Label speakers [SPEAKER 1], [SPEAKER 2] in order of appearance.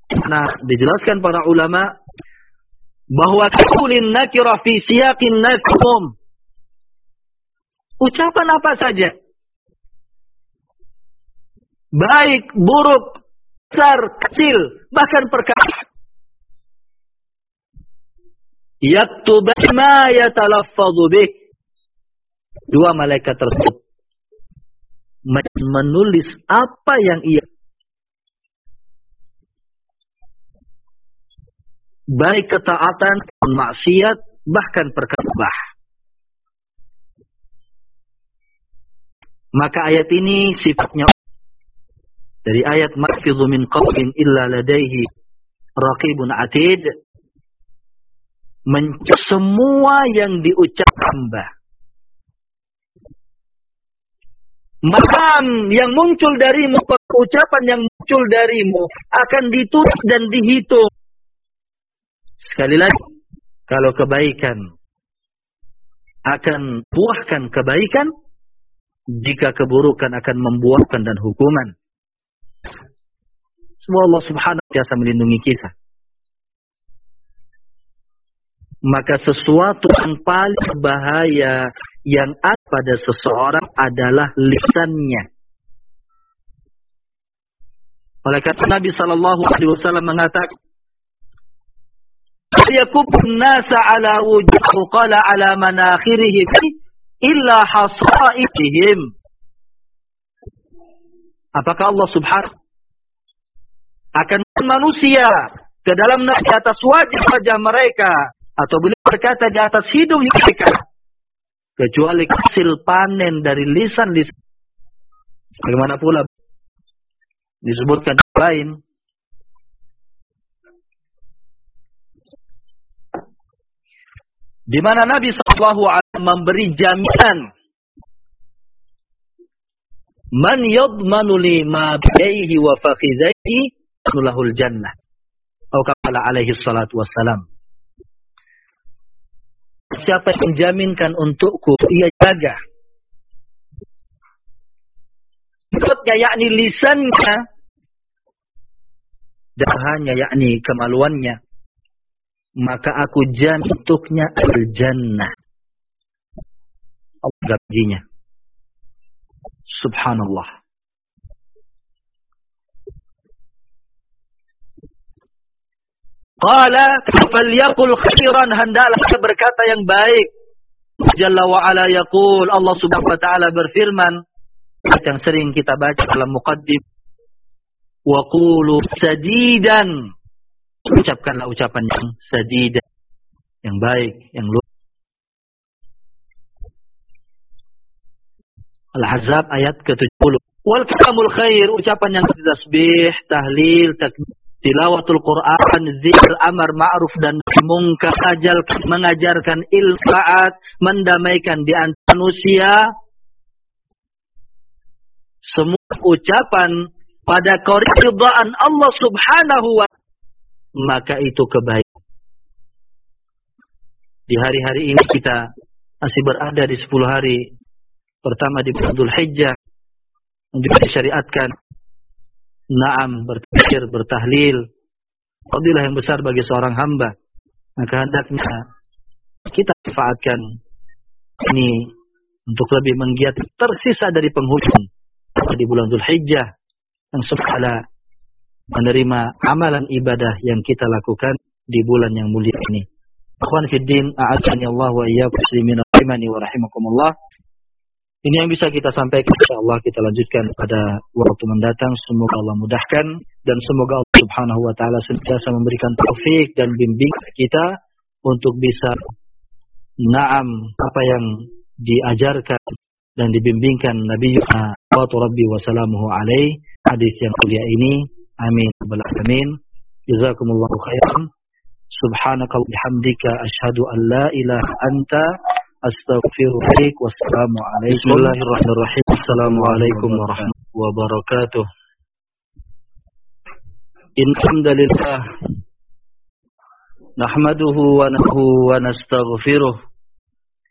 [SPEAKER 1] Nah, dijelaskan para ulama bahwa qaulun nakirah fi siyaqin nakum. Ucapan apa saja, baik, buruk, besar, kecil, bahkan perkara, yaktubu ma yatalaffadhu bih. Dua malaikat tersebut menulis apa yang ia, baik ketaatan, maksiat, bahkan perkara. Maka ayat ini sifatnya dari ayat mahfidhu min qawlin illa ladaihi raqibun atid, semua yang diucapkan hamba. Makam yang muncul darimu, ucapan yang muncul darimu akan ditulis dan dihitung. Sekali lagi, kalau kebaikan akan buahkan kebaikan, jika keburukan akan membuahkan dan hukuman. Semoga Allah Subhanahu wa Ta'ala melindungi kita. Maka sesuatu yang paling bahaya yang ada pada seseorang adalah lisannya. Oleh karena Nabi sallallahu alaihi wasallam mengatakan, "Yakubun nasa ala wujuh qala ala manakhirihim illa hasaitihim." Apakah Allah Subhanahu akan manusia ke dalam di atas wajah mereka, atau beliau berkata di atas hidung mereka, kecuali hasil panen dari lisan-lisan. Bagaimana pula disebutkan lain, di mana Nabi sallallahu alaihi wasallam memberi jaminan, man yadmanu li ma biyaihi wa fakhidaihi lahul jannah, atau kala alaihi salatu wassalam. Siapa yang menjaminkan untukku, ia jaga mulutnya, yakni lisannya, dan hanya yakni kemaluannya, maka aku jamin untuknya al-jannah. Allah gajinya. Subhanallah. Qala falyaqul khairan, hendaklah berkata yang baik. Jalla wa ala yaqul, Allah Subhanahu wa taala berfirman yang sering kita baca dalam muqaddim, wa qulu sadidan, ucapkanlah ucapan yang sadidan, yang baik, yang lurus. Al-Ahzab ayat ke-70. Wal kalamul khair, ucapan yang tasbih, tahlil, takbir, tilawatul Quran, zikr, amar ma'ruf dan mungkar, mengajarkan ilfaat, mendamaikan di antara manusia. Semua ucapan pada keridhaan Allah Subhanahu wa ta'ala, maka itu kebaikan. Di hari-hari ini kita masih berada di 10 hari pertama di bulan Dzulhijjah, untuk disyariatkan na'am, berpikir, bertahlil, fadilah yang besar bagi seorang hamba. Maka hendaknya kita manfaatkan ini untuk lebih menggiat tersisa dari penghujung di bulan Dzulhijjah, yang semoga menerima amalan ibadah yang kita lakukan di bulan yang mulia ini. Akhwan fiddin, a'adzani Allah wa iyyakum muslimin rahimani wa rahimakumullah. Ini yang bisa kita sampaikan, insyaallah kita lanjutkan pada waktu mendatang. Semoga Allah mudahkan dan semoga Allah Subhanahu wa taala senantiasa memberikan taufik dan bimbingan kita untuk bisa na'am apa yang diajarkan dan dibimbingkan Nabi Rabbi wa salamuhu alaihi, hadis yang mulia ini. Amin rabbal alamin. Jazakumullahu khairan. Subhanakallahumma bihamdika asyhadu an la ilaha anta astaghfiruka. Wassalamu alaikum. Bismillahirrahmanirrahim. Assalamualaikum warahmatullahi wabarakatuh. Innalhamdulillah nahmaduhu wa nastaghfiruh